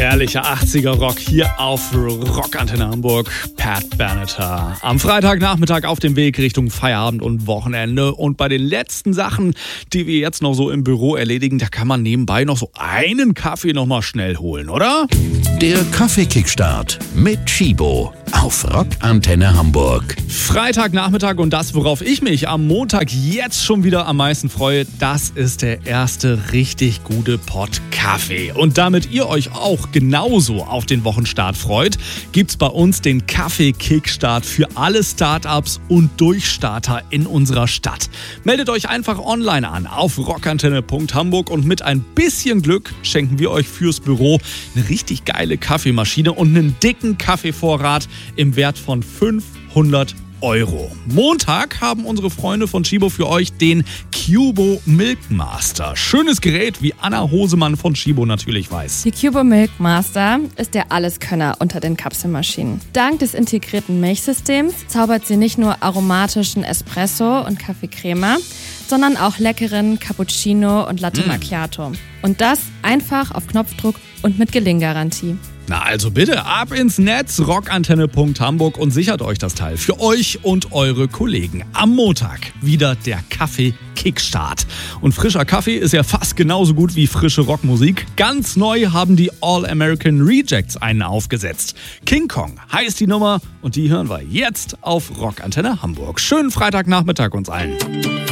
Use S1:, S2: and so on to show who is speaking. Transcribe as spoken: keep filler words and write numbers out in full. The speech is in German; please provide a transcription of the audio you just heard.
S1: Herrlicher achtziger-Rock hier auf Rockantenne Hamburg. Pat Benatar. Am Freitagnachmittag auf dem Weg Richtung Feierabend und Wochenende. Und bei den letzten Sachen, die wir jetzt noch so im Büro erledigen, da kann man nebenbei noch so einen Kaffee noch mal schnell holen, oder?
S2: Der Kaffee-Kickstart mit Chibo auf Rockantenne Hamburg.
S1: Freitagnachmittag und das, worauf ich mich am Montag jetzt schon wieder am meisten freue, das ist der erste richtig gute Pott Kaffee. Und damit ihr euch auch genauso auf den Wochenstart freut, gibt's bei uns den Kaffee-Kickstart für alle Startups und Durchstarter in unserer Stadt. Meldet euch einfach online an auf rockantenne punkt hamburg und mit ein bisschen Glück schenken wir euch fürs Büro eine richtig geile Kaffeemaschine und einen dicken Kaffeevorrat im Wert von fünfhundert Euro. Montag haben unsere Freunde von Chibo für euch den Cubo Milkmaster. Schönes Gerät, wie Anna Hosemann von Chibo natürlich weiß.
S3: Die Cubo Milkmaster ist der Alleskönner unter den Kapselmaschinen. Dank des integrierten Milchsystems zaubert sie nicht nur aromatischen Espresso und Kaffeecrema, sondern auch leckeren Cappuccino und Latte Macchiato. Und das einfach auf Knopfdruck und mit Gelinggarantie.
S1: Na also bitte ab ins Netz rockantenne punkt hamburg und sichert euch das Teil für euch und eure Kollegen. Am Montag wieder der Kaffee-Kickstart. Und frischer Kaffee ist ja fast genauso gut wie frische Rockmusik. Ganz neu haben die All-American Rejects einen aufgesetzt. King Kong heißt die Nummer und die hören wir jetzt auf Rockantenne Hamburg. Schönen Freitagnachmittag uns allen.